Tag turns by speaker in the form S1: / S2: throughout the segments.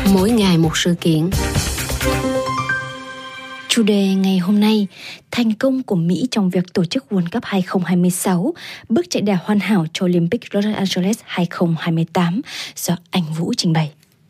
S1: Mỗi ngày một sự kiện. Chủ đề ngày hôm nay, thành công của Mỹ trong việc tổ chức World Cup 2026, bước chạy đà hoàn hảo cho Olympic Los Angeles 2028 do Anh Vũ trình bày.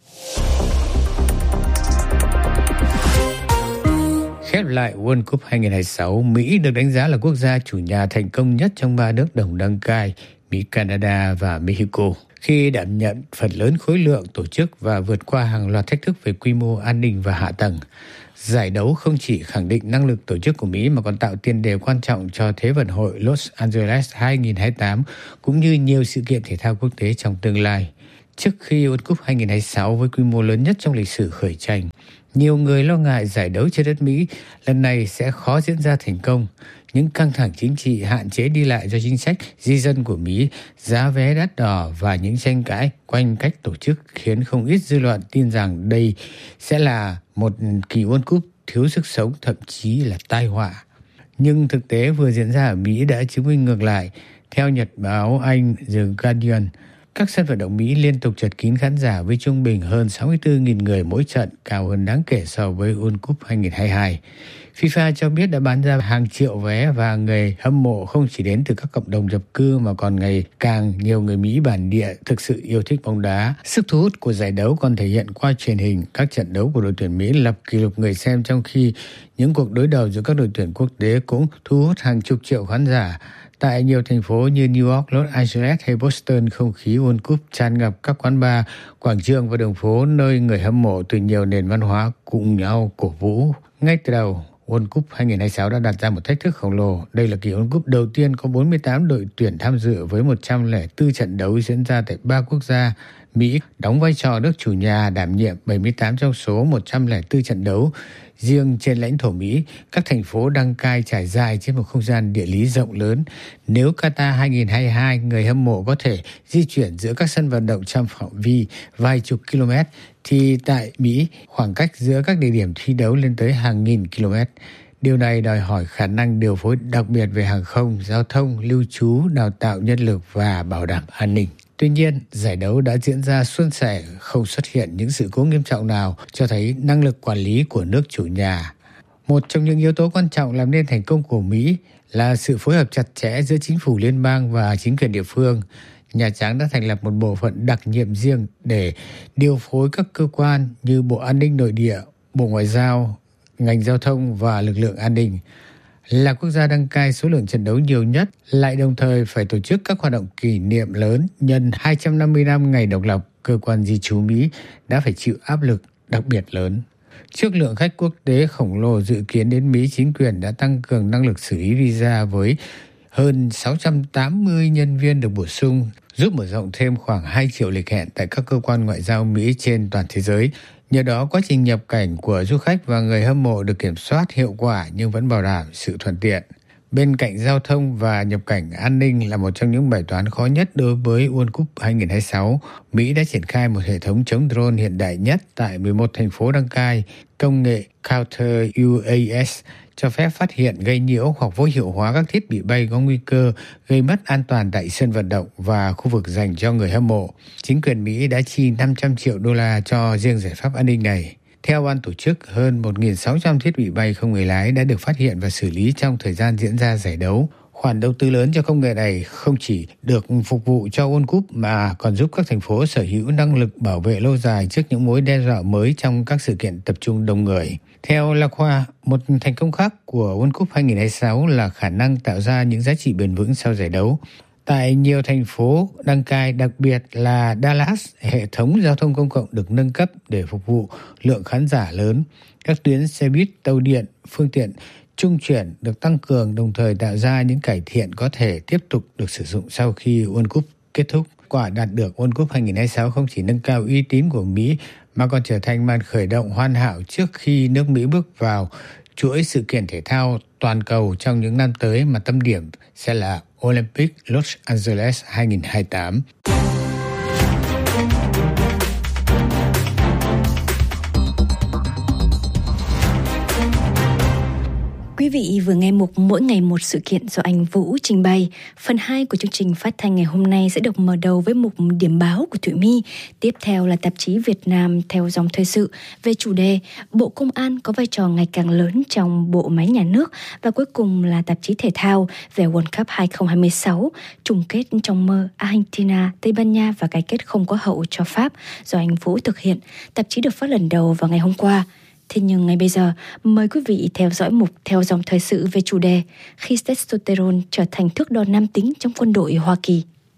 S2: Khép lại World Cup 2026, Mỹ được đánh giá là quốc gia chủ nhà thành công nhất trong 3 nước đồng đăng cai, Mỹ, Canada và Mexico, khi đảm nhận phần lớn khối lượng tổ chức và vượt qua hàng loạt thách thức về quy mô, an ninh và hạ tầng. Giải đấu không chỉ khẳng định năng lực tổ chức của Mỹ mà còn tạo tiền đề quan trọng cho Thế vận hội Los Angeles 2028 cũng như nhiều sự kiện thể thao quốc tế trong tương lai. Trước khi World Cup 2026 với quy mô lớn nhất trong lịch sử khởi tranh, nhiều người lo ngại giải đấu trên đất Mỹ lần này sẽ khó diễn ra thành công. Những căng thẳng chính trị, hạn chế đi lại do chính sách di dân của Mỹ, giá vé đắt đỏ và những tranh cãi quanh cách tổ chức khiến không ít dư luận tin rằng đây sẽ là một kỳ World Cup thiếu sức sống, thậm chí là tai họa. Nhưng thực tế vừa diễn ra ở Mỹ đã chứng minh ngược lại. Theo nhật báo Anh The Guardian, các sân vận động Mỹ liên tục chật kín khán giả với trung bình hơn 64.000 người mỗi trận, cao hơn đáng kể so với World Cup 2022. FIFA cho biết đã bán ra hàng triệu vé và người hâm mộ không chỉ đến từ các cộng đồng nhập cư mà còn ngày càng nhiều người Mỹ bản địa thực sự yêu thích bóng đá. Sức thu hút của giải đấu còn thể hiện qua truyền hình. Các trận đấu của đội tuyển Mỹ lập kỷ lục người xem, trong khi những cuộc đối đầu giữa các đội tuyển quốc tế cũng thu hút hàng chục triệu khán giả. Tại nhiều thành phố như New York, Los Angeles hay Boston, không khí World Cup tràn ngập các quán bar, quảng trường và đường phố nơi người hâm mộ từ nhiều nền văn hóa cùng nhau cổ vũ. Ngay từ đầu, World Cup 2026 đã đặt ra một thách thức khổng lồ. Đây là kỳ World Cup đầu tiên có 48 đội tuyển tham dự với 104 trận đấu diễn ra tại 3 quốc gia. Mỹ đóng vai trò nước chủ nhà, đảm nhiệm 78 trong số 104 trận đấu. Riêng trên lãnh thổ Mỹ, các thành phố đăng cai trải dài trên một không gian địa lý rộng lớn. Nếu Qatar 2022, người hâm mộ có thể di chuyển giữa các sân vận động trong phạm vi vài chục km, thì tại Mỹ, khoảng cách giữa các địa điểm thi đấu lên tới hàng nghìn km. Điều này đòi hỏi khả năng điều phối đặc biệt về hàng không, giao thông, lưu trú, đào tạo nhân lực và bảo đảm an ninh. Tuy nhiên, giải đấu đã diễn ra suôn sẻ, không xuất hiện những sự cố nghiêm trọng nào, cho thấy năng lực quản lý của nước chủ nhà. Một trong những yếu tố quan trọng làm nên thành công của Mỹ là sự phối hợp chặt chẽ giữa chính phủ liên bang và chính quyền địa phương. Nhà Trắng đã thành lập một bộ phận đặc nhiệm riêng để điều phối các cơ quan như Bộ An ninh Nội địa, Bộ Ngoại giao, ngành giao thông và lực lượng an ninh. Là quốc gia đăng cai số lượng trận đấu nhiều nhất, lại đồng thời phải tổ chức các hoạt động kỷ niệm lớn nhân 250 năm ngày độc lập, cơ quan di trú Mỹ đã phải chịu áp lực đặc biệt lớn. Trước lượng khách quốc tế khổng lồ dự kiến đến Mỹ, chính quyền đã tăng cường năng lực xử lý visa với hơn 680 nhân viên được bổ sung, giúp mở rộng thêm khoảng 2 triệu lịch hẹn tại các cơ quan ngoại giao Mỹ trên toàn thế giới. Nhờ đó, quá trình nhập cảnh của du khách và người hâm mộ được kiểm soát hiệu quả nhưng vẫn bảo đảm sự thuận tiện. Bên cạnh giao thông và nhập cảnh, an ninh là một trong những bài toán khó nhất đối với World Cup 2026. Mỹ đã triển khai một hệ thống chống drone hiện đại nhất tại 11 thành phố đăng cai. Công nghệ Counter UAS cho phép phát hiện, gây nhiễu hoặc vô hiệu hóa các thiết bị bay có nguy cơ gây mất an toàn tại sân vận động và khu vực dành cho người hâm mộ. Chính quyền Mỹ đã chi 500 triệu đô la cho riêng giải pháp an ninh này. Theo ban tổ chức, hơn 1.600 thiết bị bay không người lái đã được phát hiện và xử lý trong thời gian diễn ra giải đấu. Khoản đầu tư lớn cho công nghệ này không chỉ được phục vụ cho World Cup mà còn giúp các thành phố sở hữu năng lực bảo vệ lâu dài trước những mối đe dọa mới trong các sự kiện tập trung đông người. Theo La Khoa, một thành công khác của World Cup 2026 là khả năng tạo ra những giá trị bền vững sau giải đấu. Tại nhiều thành phố đăng cai, đặc biệt là Dallas, hệ thống giao thông công cộng được nâng cấp để phục vụ lượng khán giả lớn. Các tuyến xe buýt, tàu điện, phương tiện trung chuyển được tăng cường, đồng thời tạo ra những cải thiện có thể tiếp tục được sử dụng sau khi World Cup kết thúc. Quả đạt được World Cup 2026 không chỉ nâng cao uy tín của Mỹ mà còn trở thành màn khởi động hoàn hảo trước khi nước Mỹ bước vào chuỗi sự kiện thể thao toàn cầu trong những năm tới, mà tâm điểm sẽ là Olympic Los Angeles 2028.
S1: Quý vị vừa nghe mục Mỗi ngày một sự kiện do anh Vũ trình bày. Phần 2 của chương trình phát thanh ngày hôm nay sẽ được mở đầu với mục Điểm báo của Thụy My. Tiếp theo là tạp chí Việt Nam theo dòng thời sự về chủ đề Bộ Công an có vai trò ngày càng lớn trong bộ máy nhà nước. Và cuối cùng là tạp chí thể thao về World Cup 2026, chung kết trong mơ Argentina, Tây Ban Nha và cái kết không có hậu cho Pháp do anh Vũ thực hiện. Tạp chí được phát lần đầu vào ngày hôm qua. Thế nhưng ngay bây giờ, mời quý vị theo dõi mục theo dòng thời sự về chủ đề Khi testosterone trở thành thước đo nam tính trong quân đội Hoa Kỳ.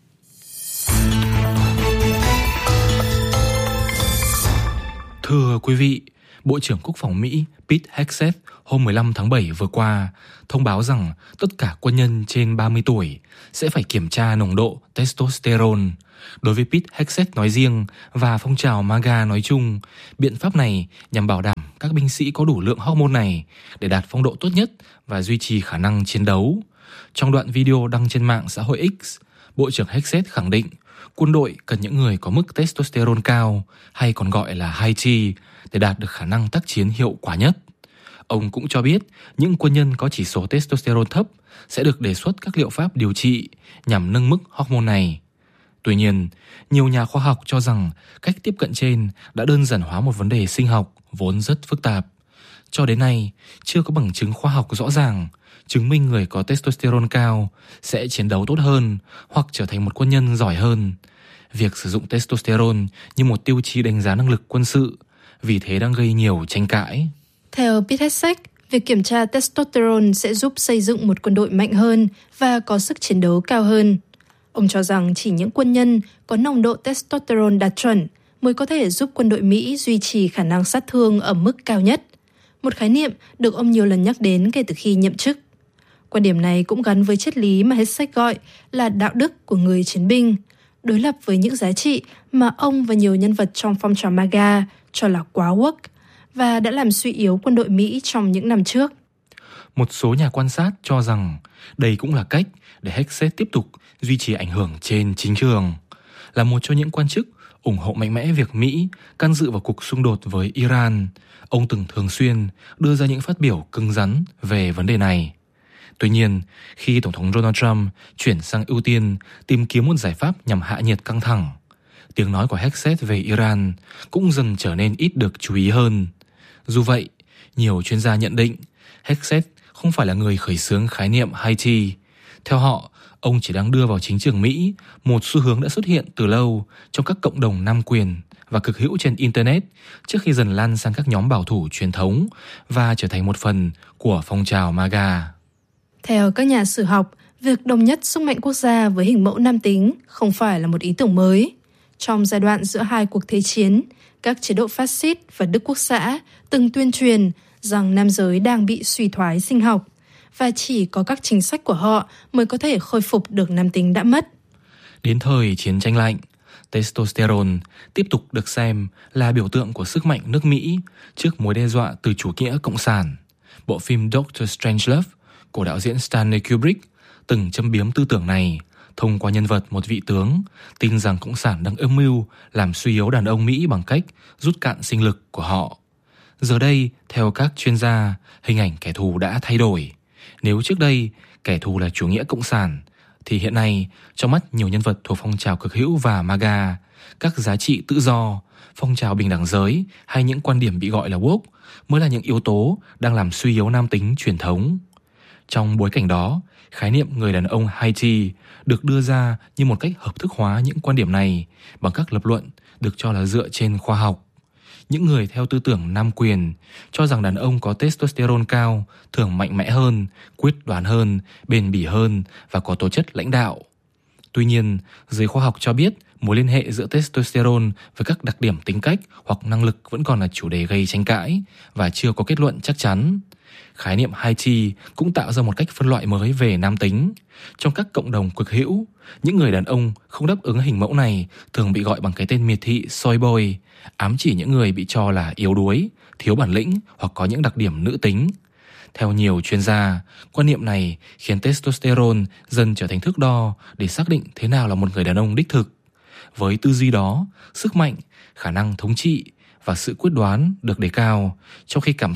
S3: Thưa quý vị, Bộ trưởng Quốc phòng Mỹ Pete Hegseth hôm 15 tháng 7 vừa qua thông báo rằng tất cả quân nhân trên 30 tuổi sẽ phải kiểm tra nồng độ testosterone. Đối với Pete Hegseth nói riêng và phong trào MAGA nói chung, biện pháp này nhằm bảo đảm các binh sĩ có đủ lượng hormone này để đạt phong độ tốt nhất và duy trì khả năng chiến đấu. Trong đoạn video đăng trên mạng xã hội X, Bộ trưởng Hegseth khẳng định quân đội cần những người có mức testosterone cao, hay còn gọi là high T, để đạt được khả năng tác chiến hiệu quả nhất. Ông cũng cho biết những quân nhân có chỉ số testosterone thấp sẽ được đề xuất các liệu pháp điều trị nhằm nâng mức hormone này. Tuy nhiên, nhiều nhà khoa học cho rằng cách tiếp cận trên đã đơn giản hóa một vấn đề sinh học vốn rất phức tạp. Cho đến nay, chưa có bằng chứng khoa học rõ ràng chứng minh người có testosterone cao sẽ chiến đấu tốt hơn hoặc trở thành một quân nhân giỏi hơn. Việc sử dụng testosterone như một tiêu chí đánh giá năng lực quân sự vì thế đang gây nhiều tranh cãi.
S4: Theo Pete Hegseth, việc kiểm tra testosterone sẽ giúp xây dựng một quân đội mạnh hơn và có sức chiến đấu cao hơn. Ông cho rằng chỉ những quân nhân có nồng độ testosterone đạt chuẩn mới có thể giúp quân đội Mỹ duy trì khả năng sát thương ở mức cao nhất, một khái niệm được ông nhiều lần nhắc đến kể từ khi nhậm chức. Quan điểm này cũng gắn với triết lý mà Hegseth gọi là đạo đức của người chiến binh, đối lập với những giá trị mà ông và nhiều nhân vật trong phong trào MAGA cho là quá woke và đã làm suy yếu quân đội Mỹ trong những năm trước.
S3: Một số nhà quan sát cho rằng đây cũng là cách để Hegseth tiếp tục duy trì ảnh hưởng trên chính trường. Là một trong những quan chức ủng hộ mạnh mẽ việc Mỹ can dự vào cuộc xung đột với Iran, ông từng thường xuyên đưa ra những phát biểu cứng rắn về vấn đề này. Tuy nhiên, khi Tổng thống Donald Trump chuyển sang ưu tiên tìm kiếm một giải pháp nhằm hạ nhiệt căng thẳng, tiếng nói của Hegseth về Iran cũng dần trở nên ít được chú ý hơn. Dù vậy, nhiều chuyên gia nhận định Hegseth không phải là người khởi xướng khái niệm high T. Theo họ, ông chỉ đang đưa vào chính trường Mỹ một xu hướng đã xuất hiện từ lâu trong các cộng đồng nam quyền và cực hữu trên Internet trước khi dần lan sang các nhóm bảo thủ truyền thống và trở thành một phần của phong trào MAGA.
S4: Theo các nhà sử học, việc đồng nhất sức mạnh quốc gia với hình mẫu nam tính không phải là một ý tưởng mới. Trong giai đoạn giữa hai cuộc thế chiến, các chế độ phát xít và Đức Quốc xã từng tuyên truyền rằng nam giới đang bị suy thoái sinh học và chỉ có các chính sách của họ mới có thể khôi phục được nam tính đã mất.
S3: Đến thời chiến tranh lạnh, testosterone tiếp tục được xem là biểu tượng của sức mạnh nước Mỹ trước mối đe dọa từ chủ nghĩa cộng sản. Bộ phim Doctor Strangelove của đạo diễn Stanley Kubrick từng châm biếm tư tưởng này thông qua nhân vật một vị tướng tin rằng cộng sản đang âm mưu làm suy yếu đàn ông Mỹ bằng cách rút cạn sinh lực của họ. Giờ đây, theo các chuyên gia, hình ảnh kẻ thù đã thay đổi. Nếu trước đây kẻ thù là chủ nghĩa cộng sản, thì hiện nay, trong mắt nhiều nhân vật thuộc phong trào cực hữu và MAGA, các giá trị tự do, phong trào bình đẳng giới hay những quan điểm bị gọi là woke mới là những yếu tố đang làm suy yếu nam tính truyền thống. Trong bối cảnh đó, khái niệm người đàn ông high T được đưa ra như một cách hợp thức hóa những quan điểm này bằng các lập luận được cho là dựa trên khoa học. Những người theo tư tưởng nam quyền cho rằng đàn ông có testosterone cao thường mạnh mẽ hơn, quyết đoán hơn, bền bỉ hơn và có tố chất lãnh đạo. Tuy nhiên, giới khoa học cho biết mối liên hệ giữa testosterone với các đặc điểm tính cách hoặc năng lực vẫn còn là chủ đề gây tranh cãi và chưa có kết luận chắc chắn. Khái niệm high T cũng tạo ra một cách phân loại mới về nam tính. Trong các cộng đồng cực hữu, những người đàn ông không đáp ứng hình mẫu này thường bị gọi bằng cái tên miệt thị soy boy, ám chỉ những người bị cho là yếu đuối, thiếu bản lĩnh hoặc có những đặc điểm nữ tính. Theo nhiều chuyên gia, quan niệm này khiến testosterone dần trở thành thước đo để xác định thế nào là một người đàn ông đích thực. Với tư duy đó, sức mạnh, khả năng thống trị và sự quyết đoán được đề cao, trong khi cảm xúc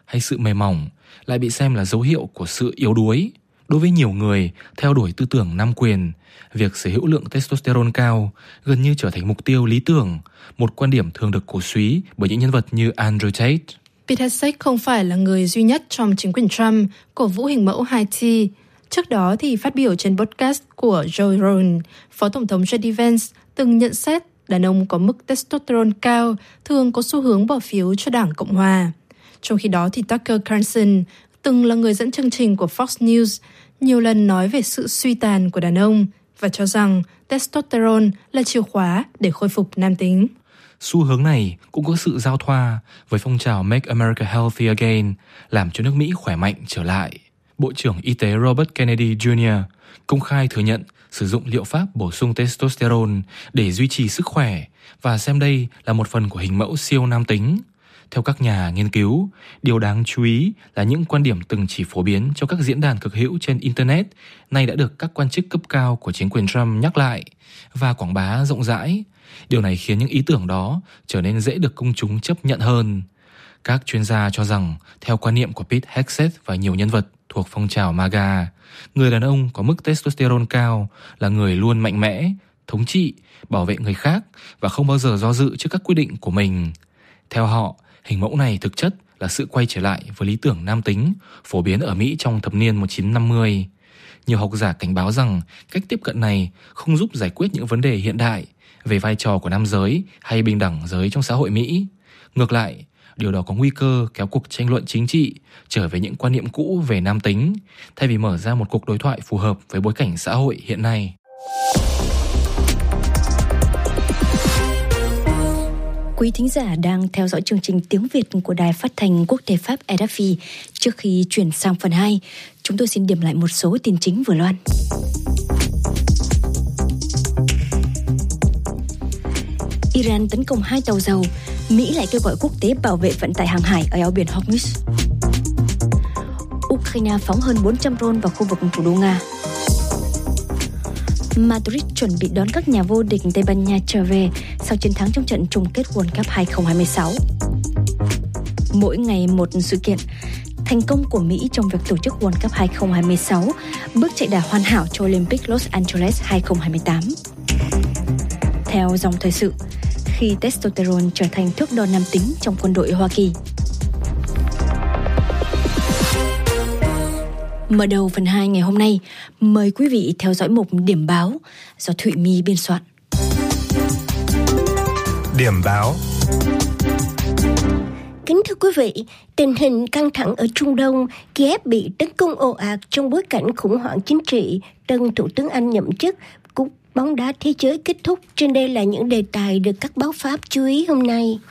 S3: hay sự mềm mỏng lại bị xem là dấu hiệu của sự yếu đuối. Đối với nhiều người theo đuổi tư tưởng nam quyền, việc sở hữu lượng testosterone cao gần như trở thành mục tiêu lý tưởng, một quan điểm thường được cổ suý bởi những nhân vật như Andrew Tate.
S4: Pete Hegseth không phải là người duy nhất trong chính quyền Trump cổ vũ hình mẫu 2T. Trước đó thì phát biểu trên podcast của Joe Rogan, Phó Tổng thống JD Vance từng nhận xét đàn ông có mức testosterone cao thường có xu hướng bỏ phiếu cho Đảng Cộng Hòa. Trong khi đó thì Tucker Carlson từng là người dẫn chương trình của Fox News, nhiều lần nói về sự suy tàn của đàn ông và cho rằng testosterone là chìa khóa để khôi phục nam tính.
S3: Xu hướng này cũng có sự giao thoa với phong trào Make America Healthy Again, làm cho nước Mỹ khỏe mạnh trở lại. Bộ trưởng Y tế Robert Kennedy Jr. công khai thừa nhận sử dụng liệu pháp bổ sung testosterone để duy trì sức khỏe và xem đây là một phần của hình mẫu siêu nam tính. Theo các nhà nghiên cứu, điều đáng chú ý là những quan điểm từng chỉ phổ biến trong các diễn đàn cực hữu trên Internet nay đã được các quan chức cấp cao của chính quyền Trump nhắc lại và quảng bá rộng rãi. Điều này khiến những ý tưởng đó trở nên dễ được công chúng chấp nhận hơn. Các chuyên gia cho rằng, theo quan niệm của Pete Hegseth và nhiều nhân vật thuộc phong trào MAGA, người đàn ông có mức testosterone cao là người luôn mạnh mẽ, thống trị, bảo vệ người khác và không bao giờ do dự trước các quyết định của mình. Theo họ, hình mẫu này thực chất là sự quay trở lại với lý tưởng nam tính phổ biến ở Mỹ trong thập niên 1950. Nhiều học giả cảnh báo rằng cách tiếp cận này không giúp giải quyết những vấn đề hiện đại về vai trò của nam giới hay bình đẳng giới trong xã hội Mỹ. Ngược lại, điều đó có nguy cơ kéo cuộc tranh luận chính trị trở về những quan niệm cũ về nam tính, thay vì mở ra một cuộc đối thoại phù hợp với bối cảnh xã hội hiện nay.
S1: Quý thính giả đang theo dõi chương trình tiếng Việt của Đài Phát thanh Quốc tế Pháp RFI. Trước khi chuyển sang phần 2, chúng tôi xin điểm lại một số tin chính vừa loan. Iran tấn công 2 tàu dầu, Mỹ lại kêu gọi quốc tế bảo vệ vận tải hàng hải ở eo biển Hormuz. Ukraine phóng hơn 400 drone vào khu vực thủ đô Nga. Madrid chuẩn bị đón các nhà vô địch Tây Ban Nha trở về sau chiến thắng trong trận chung kết World Cup 2026. Mỗi ngày một sự kiện, thành công của Mỹ trong việc tổ chức World Cup 2026, bước chạy đà hoàn hảo cho Olympic Los Angeles 2028. Theo dòng thời sự, khi testosterone trở thành thước đo nam tính trong quân đội Hoa Kỳ. Mở đầu phần 2 ngày hôm nay, mời quý vị theo dõi mục Điểm báo do Thụy My biên soạn.
S5: Điểm báo.
S6: Kính thưa quý vị, tình hình căng thẳng ở Trung Đông, Kiev bị tấn công ồ ạt trong bối cảnh khủng hoảng chính trị, tân Thủ tướng Anh nhậm chức, cúp bóng đá thế giới kết thúc. Trên đây là những đề tài được các báo Pháp chú ý hôm nay.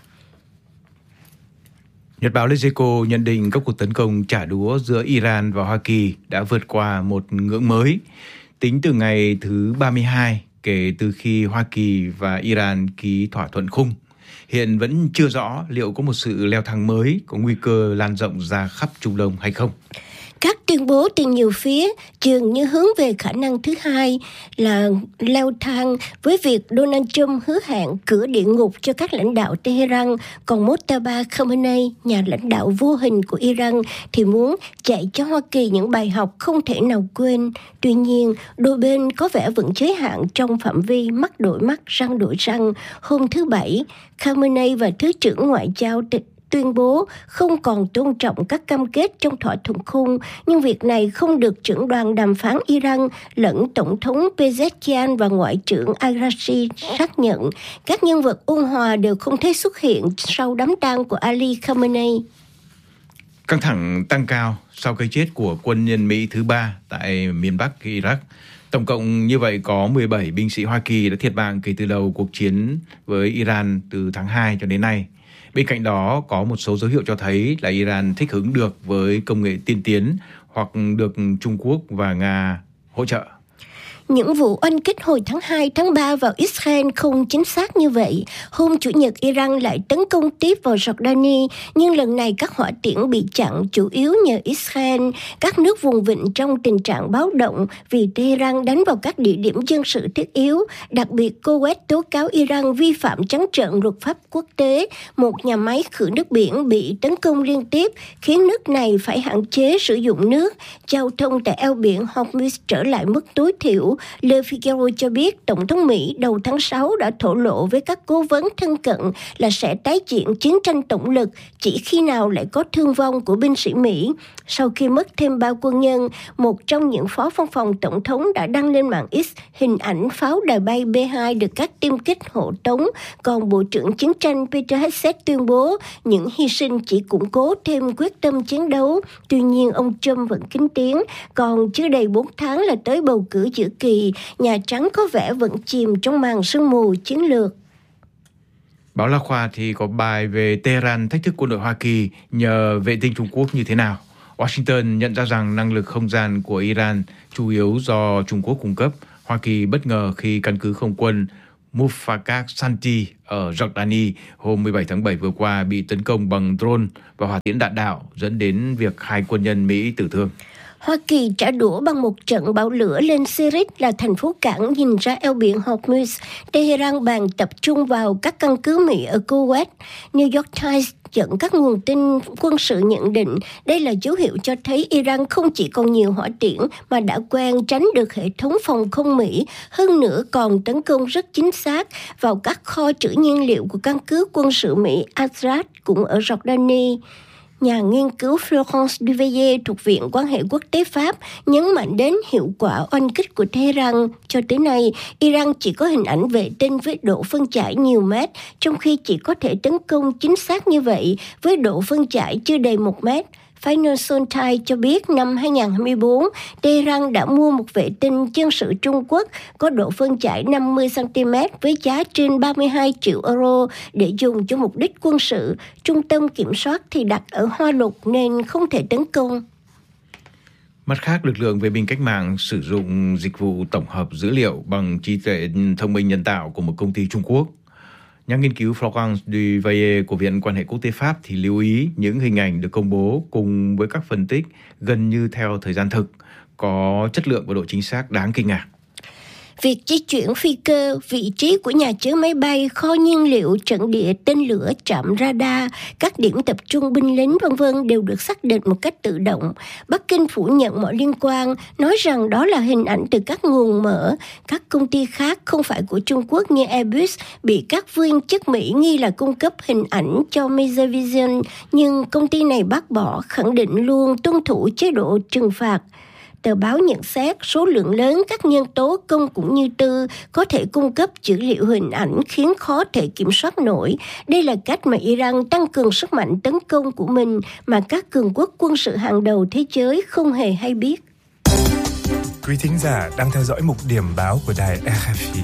S5: Nhật báo Lezeco nhận định các cuộc tấn công trả đũa giữa Iran và Hoa Kỳ đã vượt qua một ngưỡng mới. Tính từ ngày thứ 32 kể từ khi Hoa Kỳ và Iran ký thỏa thuận khung, hiện vẫn chưa rõ liệu có một sự leo thang mới có nguy cơ lan rộng ra khắp Trung Đông hay không.
S6: Các tuyên bố từ nhiều phía dường như hướng về khả năng thứ hai là leo thang, với việc Donald Trump hứa hẹn cửa địa ngục cho các lãnh đạo Tehran, còn Mojtaba Khamenei, nhà lãnh đạo vô hình của Iran, thì muốn dạy cho Hoa Kỳ những bài học không thể nào quên. Tuy nhiên, đôi bên có vẻ vẫn giới hạn trong phạm vi mắt đổi mắt, răng đổi răng. Hôm thứ Bảy, Khamenei và Thứ trưởng Ngoại giao tuyên bố không còn tôn trọng các cam kết trong thỏa thuận khung, nhưng việc này không được trưởng đoàn đàm phán Iran lẫn Tổng thống Pezeshkian và Ngoại trưởng Araghchi xác nhận. Các nhân vật ôn hòa đều không thấy xuất hiện sau đám tang của Ali Khamenei.
S5: Căng thẳng tăng cao sau cái chết của quân nhân Mỹ thứ 3 tại miền Bắc Iraq. Tổng cộng như vậy có 17 binh sĩ Hoa Kỳ đã thiệt mạng kể từ đầu cuộc chiến với Iran từ tháng 2 cho đến nay. Bên cạnh đó, có một số dấu hiệu cho thấy là Iran thích ứng được với công nghệ tiên tiến hoặc được Trung Quốc và Nga hỗ trợ.
S6: Những vụ oanh kích hồi tháng 2, tháng 3 vào Israel không chính xác như vậy. Hôm Chủ nhật, Iran lại tấn công tiếp vào Jordani, nhưng lần này các hỏa tiễn bị chặn chủ yếu nhờ Israel. Các nước vùng vịnh trong tình trạng báo động vì Tehran đánh vào các địa điểm dân sự thiết yếu. Đặc biệt, Kuwait tố cáo Iran vi phạm trắng trợn luật pháp quốc tế. Một nhà máy khử nước biển bị tấn công liên tiếp, khiến nước này phải hạn chế sử dụng nước. Giao thông tại eo biển Hormuz trở lại mức tối thiểu. Le Figaro cho biết Tổng thống Mỹ đầu tháng 6 đã thổ lộ với các cố vấn thân cận là sẽ tái diễn chiến tranh tổng lực chỉ khi nào lại có thương vong của binh sĩ Mỹ. Sau khi mất thêm 3 quân nhân, một trong những phó văn phòng tổng thống đã đăng lên mạng X hình ảnh pháo đài bay B-2 được các tiêm kích hộ tống, còn Bộ trưởng Chiến tranh Peter Hegseth tuyên bố những hy sinh chỉ củng cố thêm quyết tâm chiến đấu. Tuy nhiên, ông Trump vẫn kín tiếng, còn chưa đầy 4 tháng là tới bầu cử giữa kỳ, Nhà Trắng có vẻ vẫn chìm trong màn sương mù chiến lược.
S5: Báo La Khoa thì có bài về Tehran thách thức quân đội Hoa Kỳ nhờ vệ tinh Trung Quốc như thế nào. Washington nhận ra rằng năng lực không gian của Iran chủ yếu do Trung Quốc cung cấp. Hoa Kỳ bất ngờ khi căn cứ không quân Mufakat Santi ở Jordani hôm 17 tháng 7 vừa qua bị tấn công bằng drone và hỏa tiễn đạn đạo, dẫn đến việc 2 quân nhân Mỹ tử thương.
S6: Hoa Kỳ trả đũa bằng một trận bão lửa lên Sirit là thành phố cảng nhìn ra eo biển Hormuz. Tehran bàn tập trung vào các căn cứ Mỹ ở Kuwait. New York Times dẫn các nguồn tin quân sự nhận định đây là dấu hiệu cho thấy Iran không chỉ còn nhiều hỏa tiễn mà đã quen tránh được hệ thống phòng không Mỹ, hơn nữa còn tấn công rất chính xác vào các kho trữ nhiên liệu của căn cứ quân sự Mỹ Azrat cũng ở Jordani. Nhà nghiên cứu Florence Duveyé thuộc Viện Quan hệ Quốc tế Pháp nhấn mạnh đến hiệu quả oanh kích của Tehran. Cho tới nay, Iran chỉ có hình ảnh vệ tinh với độ phân giải nhiều mét, trong khi chỉ có thể tấn công chính xác như vậy với độ phân giải chưa đầy 1 mét. Financial Times cho biết năm 2024, Tehran đã mua một vệ tinh dân sự Trung Quốc có độ phân giải 50cm với giá trên 32 triệu euro để dùng cho mục đích quân sự. Trung tâm kiểm soát thì đặt ở Hoa Lục nên không thể tấn công.
S5: Mặt khác, lực lượng vệ binh cách mạng sử dụng dịch vụ tổng hợp dữ liệu bằng trí tuệ thông minh nhân tạo của một công ty Trung Quốc. Nhà nghiên cứu Florence Duveyé của Viện Quan hệ Quốc tế Pháp thì lưu ý những hình ảnh được công bố cùng với các phân tích gần như theo thời gian thực, có chất lượng và độ chính xác đáng kinh ngạc.
S6: Việc di chuyển phi cơ, vị trí của nhà chứa máy bay, kho nhiên liệu, trận địa, tên lửa, trạm radar, các điểm tập trung binh lính v.v. đều được xác định một cách tự động. Bắc Kinh phủ nhận mọi liên quan, nói rằng đó là hình ảnh từ các nguồn mở. Các công ty khác không phải của Trung Quốc như Airbus bị các viên chức Mỹ nghi là cung cấp hình ảnh cho Megavision, nhưng công ty này bác bỏ, khẳng định luôn tuân thủ chế độ trừng phạt. Tờ báo nhận xét số lượng lớn các nhân tố công cũng như tư có thể cung cấp dữ liệu hình ảnh khiến khó thể kiểm soát nổi. Đây là cách mà Iran tăng cường sức mạnh tấn công của mình mà các cường quốc quân sự hàng đầu thế giới không hề hay biết.
S7: Quý thính giả đang theo dõi mục điểm báo của đài RFI.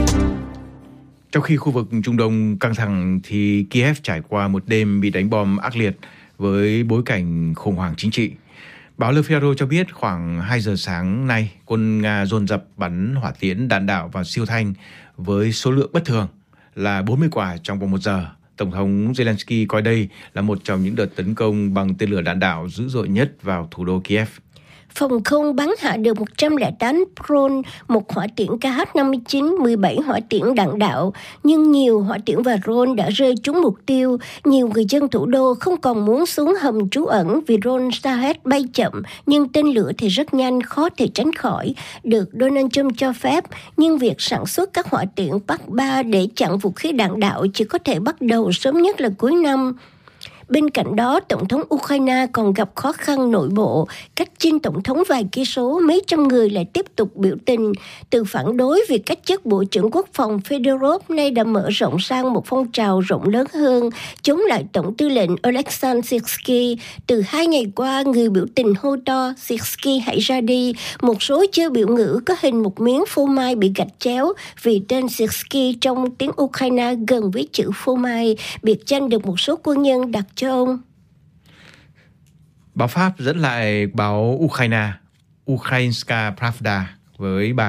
S5: Trong khi khu vực Trung Đông căng thẳng thì Kiev trải qua một đêm bị đánh bom ác liệt với bối cảnh khủng hoảng chính trị. Báo Le Figaro cho biết khoảng 2 giờ sáng nay, quân Nga dồn dập bắn hỏa tiễn đạn đạo và siêu thanh với số lượng bất thường là 40 quả trong vòng 1 giờ. Tổng thống Zelensky coi đây là một trong những đợt tấn công bằng tên lửa đạn đạo dữ dội nhất vào thủ đô Kiev.
S6: Phòng không bắn hạ được 108 drone, một hỏa tiễn KH-59, 17 hỏa tiễn đạn đạo. Nhưng nhiều hỏa tiễn và drone đã rơi trúng mục tiêu. Nhiều người dân thủ đô không còn muốn xuống hầm trú ẩn vì drone Shahed bay chậm, nhưng tên lửa thì rất nhanh, khó thể tránh khỏi. Được Donald Trump cho phép, nhưng việc sản xuất các hỏa tiễn PAC-3 để chặn vũ khí đạn đạo chỉ có thể bắt đầu sớm nhất là cuối năm. Bên cạnh đó, Tổng thống Ukraine còn gặp khó khăn nội bộ. Cách chinh Tổng thống vài cây số, mấy trăm người lại tiếp tục biểu tình. Từ phản đối việc cách chức Bộ trưởng Quốc phòng Fedorov nay đã mở rộng sang một phong trào rộng lớn hơn, chống lại Tổng tư lệnh Oleksandr Syrsky. Từ 2 ngày qua, người biểu tình hô to, Syrsky hãy ra đi. Một số chữ biểu ngữ có hình một miếng phô mai bị gạch chéo vì tên Syrsky trong tiếng Ukraine gần với chữ phô mai, biệt danh được một số quân nhân đặt cho ông.
S5: Báo Pháp dẫn lại báo Ukraine, Ukrainska Pravda với bài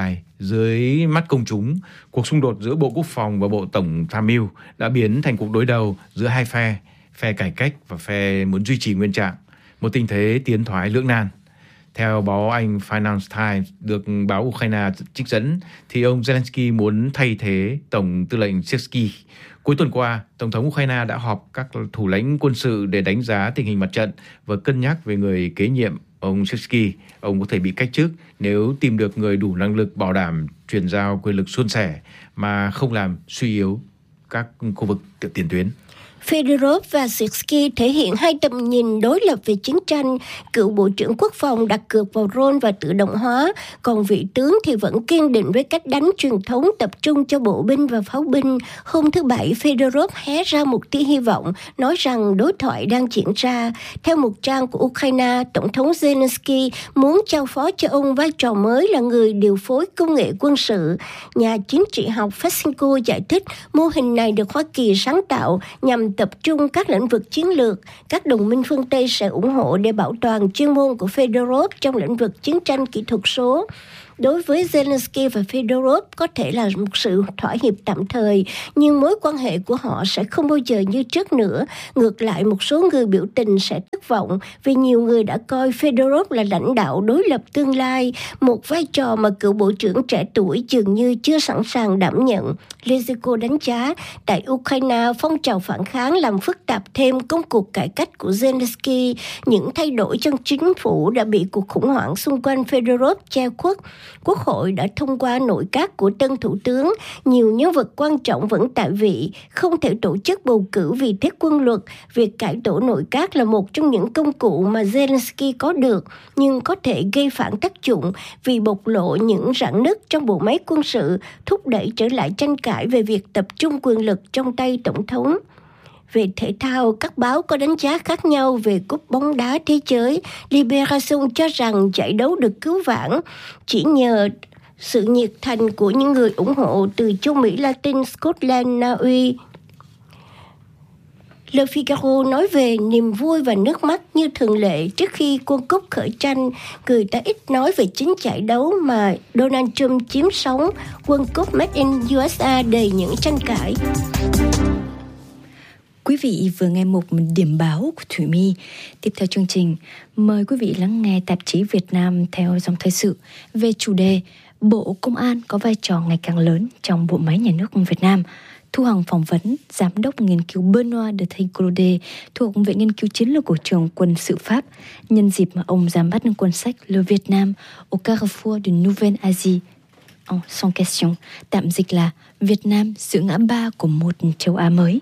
S5: Dưới mắt công chúng, cuộc xung đột giữa Bộ Quốc phòng và Bộ Tổng tham mưu đã biến thành cuộc đối đầu giữa hai phe cải cách và phe muốn duy trì nguyên trạng, một tình thế tiến thoái lưỡng nan. Theo báo Anh Financial Times được báo Ukraine trích dẫn, thì ông Zelensky muốn thay thế Tổng tư lệnh Syrskyi. Cuối tuần qua, Tổng thống Ukraine đã họp các thủ lĩnh quân sự để đánh giá tình hình mặt trận và cân nhắc về người kế nhiệm ông Syrskyi. Ông có thể bị cách chức nếu tìm được người đủ năng lực bảo đảm chuyển giao quyền lực suôn sẻ mà không làm suy yếu các khu vực tiền tuyến.
S6: Fedorov và Syrskyi thể hiện hai tầm nhìn đối lập về chiến tranh. Cựu Bộ trưởng Quốc phòng đặt cược vào drone và tự động hóa, còn vị tướng thì vẫn kiên định với cách đánh truyền thống tập trung cho bộ binh và pháo binh. Hôm thứ Bảy, Fedorov hé ra một tia hy vọng, nói rằng đối thoại đang diễn ra. Theo một trang của Ukraine, Tổng thống Zelensky muốn trao phó cho ông vai trò mới là người điều phối công nghệ quân sự. Nhà chính trị học Fesenko giải thích mô hình này được Hoa Kỳ sáng tạo nhằm tập trung các lĩnh vực chiến lược. Các đồng minh phương Tây sẽ ủng hộ để bảo toàn chuyên môn của Fedorov trong lĩnh vực chiến tranh kỹ thuật số. Đối với Zelensky và Fedorov có thể là một sự thỏa hiệp tạm thời, nhưng mối quan hệ của họ sẽ không bao giờ như trước nữa. Ngược lại, một số người biểu tình sẽ thất vọng vì nhiều người đã coi Fedorov là lãnh đạo đối lập tương lai, một vai trò mà cựu bộ trưởng trẻ tuổi dường như chưa sẵn sàng đảm nhận. Leziko đánh giá, tại Ukraine, phong trào phản kháng làm phức tạp thêm công cuộc cải cách của Zelensky. Những thay đổi trong chính phủ đã bị cuộc khủng hoảng xung quanh Fedorov che khuất. Quốc hội đã thông qua nội các của tân thủ tướng. Nhiều nhân vật quan trọng vẫn tại vị, không thể tổ chức bầu cử vì thiết quân luật. Việc cải tổ nội các là một trong những công cụ mà Zelensky có được, nhưng có thể gây phản tác dụng vì bộc lộ những rạn nứt trong bộ máy quân sự, thúc đẩy trở lại tranh cãi về việc tập trung quyền lực trong tay tổng thống. Về thể thao, các báo có đánh giá khác nhau về cúp bóng đá thế giới. Libération cho rằng giải đấu được cứu vãn chỉ nhờ sự nhiệt thành của những người ủng hộ từ châu Mỹ Latin, Scotland, Na Uy. Le Figaro nói về niềm vui và nước mắt như thường lệ trước khi World Cup khởi tranh. Người ta ít nói về chính giải đấu mà Donald Trump chiếm sóng. World Cup Made in USA đầy những tranh cãi.
S1: Quý vị vừa nghe một điểm báo của Thủy My. Tiếp theo chương trình, mời quý vị lắng nghe tạp chí Việt Nam theo dòng thời sự về chủ đề Bộ Công an có vai trò ngày càng lớn trong bộ máy nhà nước Việt Nam. Thu Hằng phỏng vấn Giám đốc nghiên cứu Benoît de Triclaudet thuộc Viện Nghiên cứu Chiến lược của Trường Quân sự Pháp, nhân dịp mà ông ra mắt cuốn sách Le Vietnam au Carrefour de Nouvelle Asie. Sans question, tạm dịch là Việt Nam giữa ngã ba của một châu Á mới.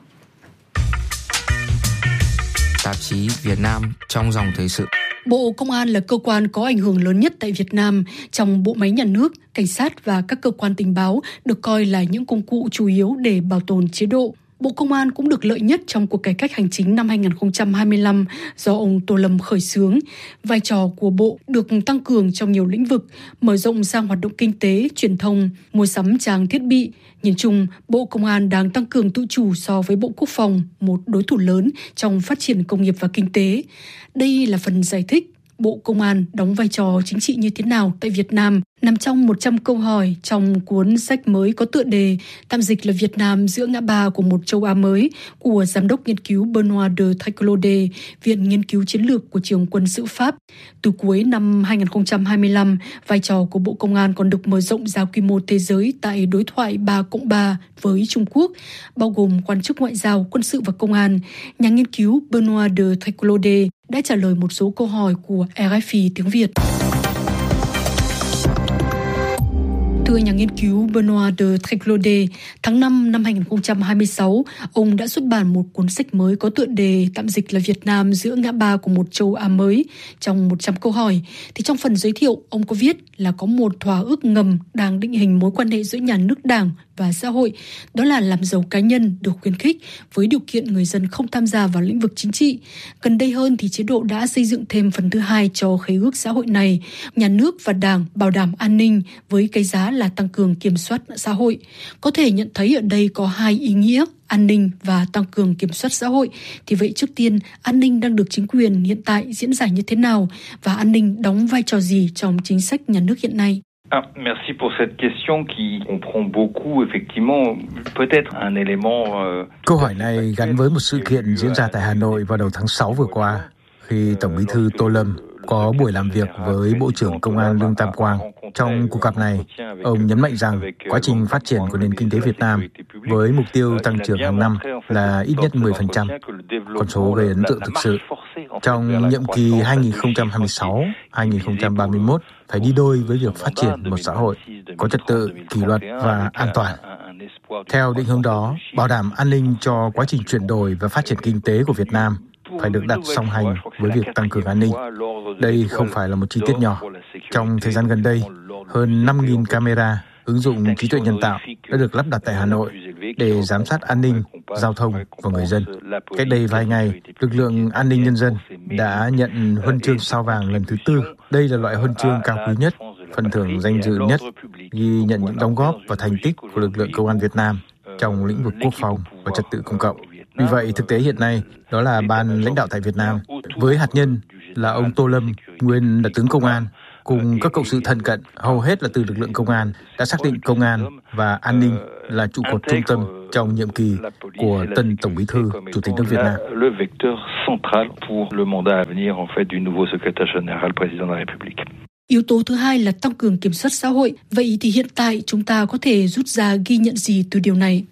S8: Tạp chí Việt Nam trong dòng thời sự.
S9: Bộ Công an là cơ quan có ảnh hưởng lớn nhất tại Việt Nam. Trong bộ máy nhà nước, cảnh sát và các cơ quan tình báo được coi là những công cụ chủ yếu để bảo tồn chế độ. Bộ Công an cũng được lợi nhất trong cuộc cải cách hành chính năm 2025 do ông Tô Lâm khởi xướng. Vai trò của Bộ được tăng cường trong nhiều lĩnh vực, mở rộng sang hoạt động kinh tế, truyền thông, mua sắm trang thiết bị. Nhìn chung, Bộ Công an đang tăng cường tự chủ so với Bộ Quốc phòng, một đối thủ lớn trong phát triển công nghiệp và kinh tế. Đây là phần giải thích Bộ Công an đóng vai trò chính trị như thế nào tại Việt Nam, nằm trong 100 câu hỏi trong cuốn sách mới có tựa đề tạm dịch là Việt Nam giữa ngã ba của một châu Á mới của Giám đốc nghiên cứu Benoît de Triclaudet, Viện Nghiên cứu Chiến lược của Trường Quân sự Pháp. Từ cuối năm 2025, vai trò của Bộ Công an còn được mở rộng ra quy mô thế giới tại đối thoại 3+3 với Trung Quốc, bao gồm quan chức ngoại giao, quân sự và công an. Nhà nghiên cứu Benoît de Triclaudet đã trả lời một số câu hỏi của RFI tiếng Việt. Thưa nhà nghiên cứu Benoît de Triclaudet, tháng 5 năm 2026, ông đã xuất bản một cuốn sách mới có tựa đề tạm dịch là Việt Nam giữa ngã ba của một châu Á mới. Trong 100 câu hỏi, thì trong phần giới thiệu, ông có viết là có một thỏa ước ngầm đang định hình mối quan hệ giữa nhà nước, đảng và xã hội, đó là làm giàu cá nhân được khuyến khích với điều kiện người dân không tham gia vào lĩnh vực chính trị. Gần đây hơn thì chế độ đã xây dựng thêm phần thứ hai cho khế ước xã hội này, nhà nước và đảng bảo đảm an ninh với cái giá là tăng cường kiểm soát xã hội. Có thể nhận thấy ở đây có hai ý nghĩa, an ninh và tăng cường kiểm soát xã hội. Thì vậy trước tiên, an ninh đang được chính quyền hiện tại diễn giải như thế nào và an ninh đóng vai trò gì trong chính sách nhà nước hiện nay?
S10: Merci pour cette question qui comprend beaucoup effectivement peut-être un élément.
S11: Câu hỏi này gắn với một sự kiện diễn ra tại Hà Nội vào đầu tháng 6 vừa qua, khi Tổng Bí thư Tô Lâm có buổi làm việc với Bộ trưởng Công an Lương Tam Quang. Trong cuộc gặp này, ông nhấn mạnh rằng quá trình phát triển của nền kinh tế Việt Nam với mục tiêu tăng trưởng hàng năm là ít nhất 10%, con số gây ấn tượng thực sự. Trong nhiệm kỳ 2026-2031 phải đi đôi với việc phát triển một xã hội có trật tự, kỷ luật và an toàn. Theo định hướng đó, bảo đảm an ninh cho quá trình chuyển đổi và phát triển kinh tế của Việt Nam phải được đặt song hành với việc tăng cường an ninh. Đây không phải là một chi tiết nhỏ. Trong thời gian gần đây, hơn 5.000 camera ứng dụng trí tuệ nhân tạo đã được lắp đặt tại Hà Nội để giám sát an ninh, giao thông và người dân. Cách đây vài ngày, lực lượng an ninh nhân dân đã nhận huân chương sao vàng lần thứ 4. Đây là loại huân chương cao quý nhất, phần thưởng danh dự nhất, ghi nhận những đóng góp và thành tích của lực lượng công an Việt Nam trong lĩnh vực quốc phòng và trật tự công cộng. Vì vậy, thực tế hiện nay, đó là ban lãnh đạo tại Việt Nam, với hạt nhân là ông Tô Lâm, nguyên là tướng công an, cùng các cộng sự thân cận, hầu hết là từ lực lượng công an, đã xác định công an và an ninh là trụ cột trung tâm trong nhiệm kỳ của tân Tổng Bí thư, Chủ tịch nước Việt Nam.
S9: Yếu tố thứ hai là tăng cường kiểm soát xã hội. Vậy thì hiện tại chúng ta có thể rút ra ghi nhận gì từ điều này?